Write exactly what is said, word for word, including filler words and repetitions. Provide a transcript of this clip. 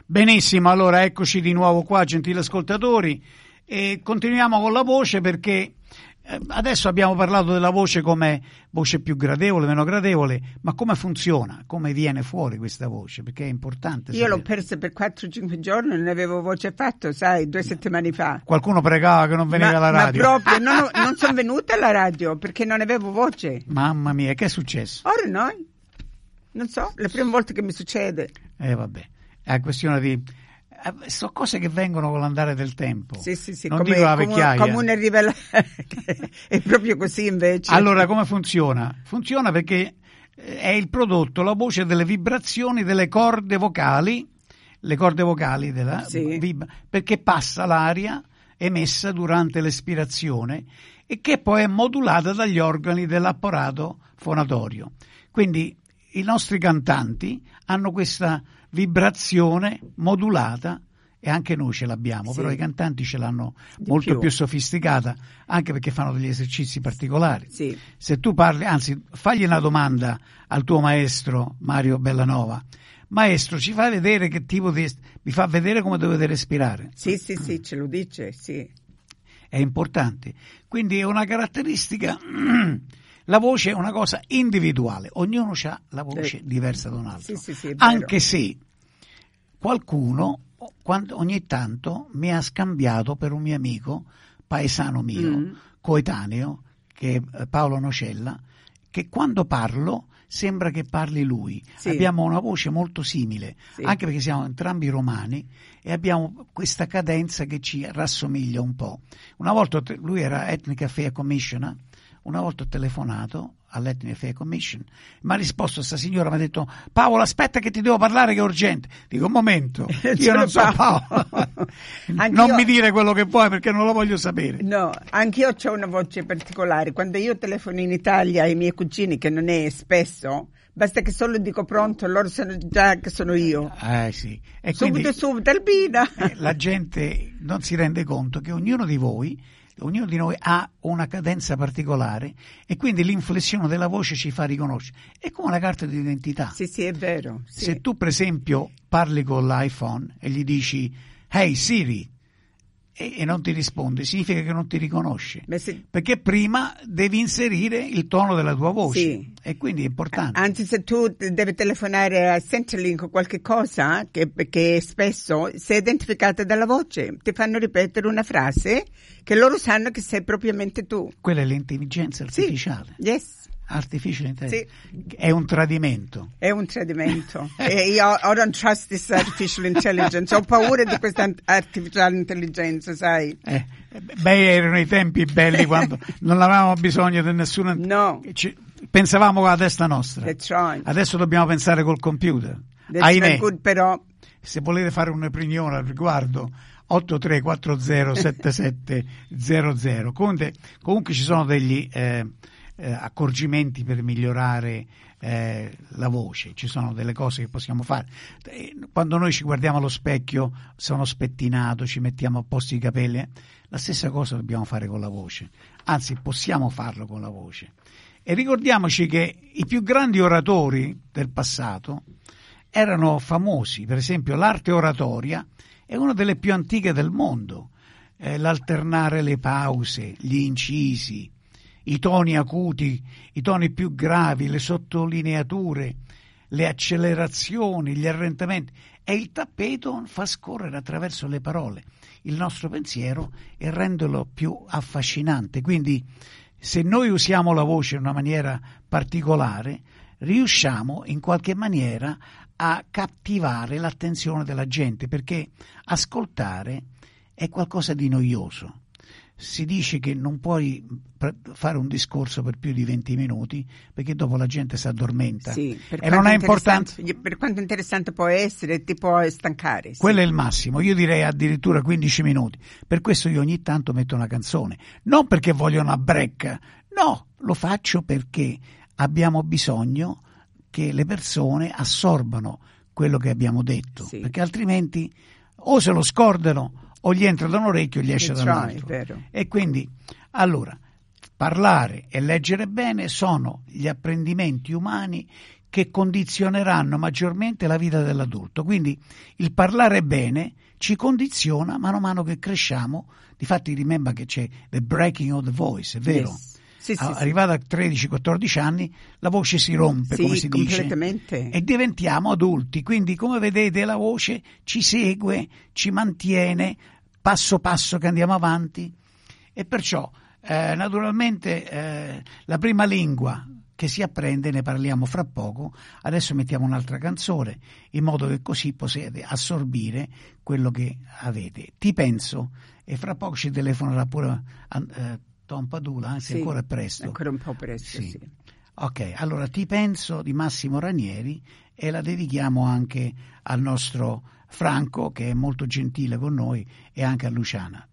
Benissimo, allora eccoci di nuovo qua, gentili ascoltatori, e continuiamo con la voce perché eh, adesso abbiamo parlato della voce come voce più gradevole, meno gradevole, ma come funziona, come viene fuori questa voce, perché è importante. Io l'ho persa per quattro cinque giorni, non avevo voce affatto, sai, due settimane fa. Qualcuno pregava che non veniva ma, alla radio. Ma proprio, non, non sono venuta alla radio perché non avevo voce. Mamma mia, che è successo? Ora no, non so, la prima volta che mi succede. Eh vabbè. È questione di sono cose che vengono con l'andare del tempo. Sì, sì, sì, non come, dico la come, vecchiaia. come una rivelazione. È proprio così invece. Allora come funziona? Funziona perché è il prodotto, la voce delle vibrazioni delle corde vocali, le corde vocali della sì. vib- perché passa l'aria emessa durante l'espirazione e che poi è modulata dagli organi dell'apparato fonatorio. Quindi i nostri cantanti hanno questa vibrazione modulata e anche noi ce l'abbiamo, sì. Però i cantanti ce l'hanno di molto più. più sofisticata, anche perché fanno degli esercizi particolari. Sì. Se tu parli, anzi, fagli una domanda al tuo maestro Mario Bellanova. Maestro, ci fa vedere che tipo di, mi fa vedere come dovete respirare. Sì, sì, sì, ce lo dice, sì. È importante. Quindi è una caratteristica. La voce è una cosa individuale, ognuno ha la voce eh, diversa da un altro, sì, sì, sì, anche se qualcuno quando, ogni tanto mi ha scambiato per un mio amico, paesano mio, mm. coetaneo, che è Paolo Nocella, che quando parlo sembra che parli lui, sì. Abbiamo una voce molto simile, sì. Anche perché siamo entrambi romani e abbiamo questa cadenza che ci rassomiglia un po'. Una volta lui era Ethnic Affairs Commissioner. Una volta ho telefonato all'Ethnic Affairs Commission, mi ha risposto questa signora, mi ha detto: Paolo, aspetta che ti devo parlare che è urgente. Dico: un momento, io non so Paolo. Non mi dire quello che vuoi perché non lo voglio sapere. No, anch'io ho una voce particolare. Quando io telefono in Italia ai miei cugini, che non è spesso, basta che solo dico pronto, loro sanno già che sono io. Eh sì. E subito, quindi, subito, Albina. Eh, la gente non si rende conto che ognuno di voi Ognuno di noi ha una cadenza particolare e quindi l'inflessione della voce ci fa riconoscere. È come una carta di identità. Sì, sì, è vero. Sì. Se tu, per esempio, parli con l'iPhone e gli dici "Hey Siri" e, e non ti risponde, significa che non ti riconosce. Beh, sì. Perché prima devi inserire il tono della tua voce, sì. E quindi è importante. Anzi, se tu devi telefonare a Centrelink o qualche cosa, che, che spesso sei identificata dalla voce, ti fanno ripetere una frase che loro sanno che sei propriamente tu. Quella è l'intelligenza artificiale. Sì. Yes. Artificial intelligence. Sì. È un tradimento. È un tradimento. E io I don't trust this artificial intelligence. Ho paura di questa artificial intelligence, sai. Eh, beh, erano i tempi belli quando non avevamo bisogno di nessuno. No. Ci, pensavamo con la testa nostra. That's right. Adesso dobbiamo pensare col computer. That's Ahimè. Good, però. Se volete fare un'opinione al riguardo, otto tre quattro zero sette sette zero zero. Comunque, comunque ci sono degli eh, eh, accorgimenti per migliorare eh, la voce, ci sono delle cose che possiamo fare. Quando noi ci guardiamo allo specchio, sono spettinato, ci mettiamo a posto i capelli, la stessa cosa dobbiamo fare con la voce, anzi possiamo farlo con la voce. E ricordiamoci che i più grandi oratori del passato erano famosi, per esempio l'arte oratoria è una delle più antiche del mondo, eh, l'alternare le pause, gli incisi, i toni acuti, i toni più gravi, le sottolineature, le accelerazioni, gli arrentamenti, e il tappeto fa scorrere attraverso le parole il nostro pensiero e renderlo più affascinante. Quindi se noi usiamo la voce in una maniera particolare, riusciamo in qualche maniera a cattivare l'attenzione della gente, perché ascoltare è qualcosa di noioso. Si dice che non puoi fare un discorso per più di venti minuti perché dopo la gente si addormenta, sì, e non è importante. Per quanto interessante può essere, ti può stancare. Sì. Quello è il massimo, io direi addirittura quindici minuti. Per questo io ogni tanto metto una canzone, non perché voglio una brecca, no, lo faccio perché abbiamo bisogno che le persone assorbano quello che abbiamo detto, sì. Perché altrimenti o se lo scordano o gli entra da un orecchio o gli esce dall'altro. Vero. E quindi, allora, parlare e leggere bene sono gli apprendimenti umani che condizioneranno maggiormente la vita dell'adulto. Quindi il parlare bene ci condiziona mano a mano che cresciamo. Difatti rimember che c'è the breaking of the voice, è vero? Yes. Sì, sì, Arrivata a tredici quattordici anni la voce si rompe, sì, come si completamente. dice, e diventiamo adulti. Quindi, come vedete, la voce ci segue, ci mantiene passo passo che andiamo avanti. E perciò eh, naturalmente eh, la prima lingua che si apprende, ne parliamo fra poco. Adesso mettiamo un'altra canzone in modo che così possiate assorbire quello che avete. Ti penso, e fra poco ci telefonerà pure eh, Tom Padula, anzi sì, ancora è presto. Ancora un po' presto, sì. sì. Ok, allora Ti penso di Massimo Ranieri, e la dedichiamo anche al nostro Franco, che è molto gentile con noi, e anche a Luciana.